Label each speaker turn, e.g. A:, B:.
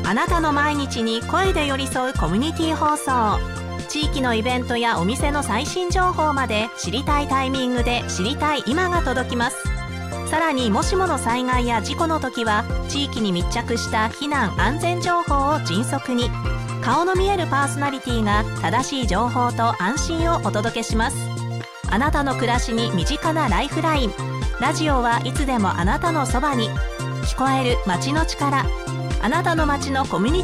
A: あなたの毎日に声で寄り添うコミュニティ放送。地域のイベントやお店の最新情報まで知りたいタイミングで知りたい今が届きます。さらにもしもの災害や事故の時は地域に密着した避難安全情報を迅速に、顔の見えるパーソナリティが正しい情報と安心をお届けします。あなたの暮らしに身近なライフライン。ラジオはいつでもあなたのそばに。聞こえる街の力。あなたの街のコミュニティ